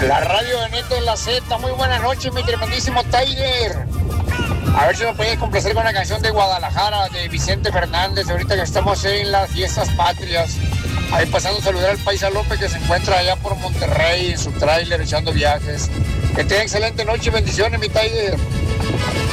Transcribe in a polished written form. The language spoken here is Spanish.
La radio de Neto en la Z, muy buenas noches, mi tremendísimo Tiger. A ver si me puedes complacer con la canción de Guadalajara, de Vicente Fernández, ahorita que estamos en las fiestas patrias. Ahí pasando a saludar al Paisa López que se encuentra allá por Monterrey en su tráiler echando viajes. Que tenga excelente noche y bendiciones, mi Tiger.